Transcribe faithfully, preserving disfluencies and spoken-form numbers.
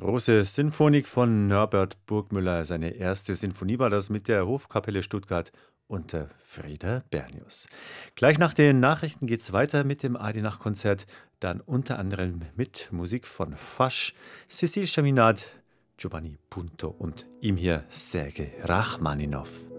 Große Sinfonik von Norbert Burgmüller. Seine erste Sinfonie war das mit der Hofkapelle Stuttgart unter Frieder Bernius. Gleich nach den Nachrichten geht's weiter mit dem Adinach-Konzert, dann unter anderem mit Musik von Fasch, Cécile Chaminade, Giovanni Punto und ihm hier Sergei Rachmaninov.